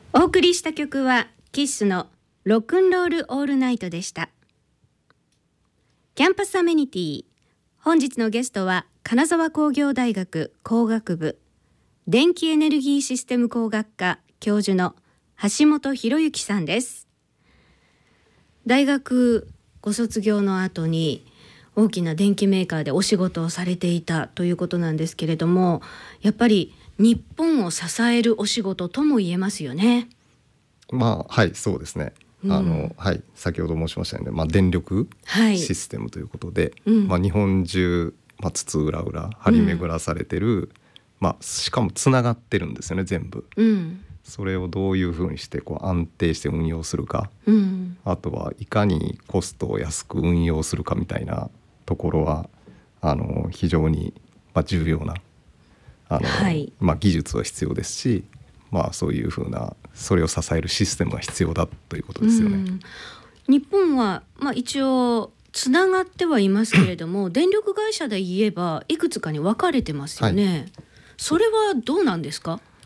お送りした曲はキッスのロックンロールオールナイトでした。キャンパスアメニティ、本日のゲストは金沢工業大学工学部電気エネルギーシステム工学科教授の橋本博之さんです。大学ご卒業の後に大きな電機メーカーでお仕事をされていたということなんですけれども、やっぱり日本を支えるお仕事とも言えますよね。 はい、そうですね。先ほど申しましたよね、電力システムということで、日本中、津々浦々張り巡らされてる、しかもつながってるんですよね、全部。それをどういうふうにして安定して運用するか、あとはいかにコストを安く運用するかみたいなところは非常に重要な技術は必要ですし、そういうふうなそれを支えるシステムが必要だということですよね。 日本は、一応つながってはいますけれども電力会社で言えばいくつかに分かれてますよね。それはどうなんですか？